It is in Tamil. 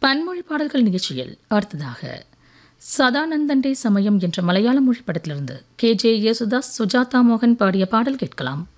பன்மொழி பாடல்கள் நிகழ்ச்சியில் அடுத்ததாக சதானந்தண்டே சமயம் என்ற மலையாள மொழி படத்திலிருந்து KJ யேசுதாஸ் சுஜாதா மோகன் பாடிய பாடல் கேட்கலாம்.